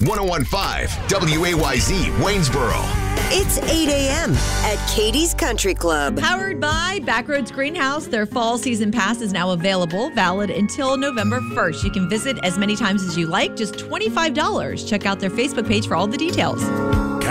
101.5 WAYZ Waynesboro. It's 8 a.m. at Katie's Country Club. Powered by Backroads Greenhouse. Their fall season pass is now available, valid until November 1st. You can visit as many times as you like, just $25. Check out their Facebook page for all the details.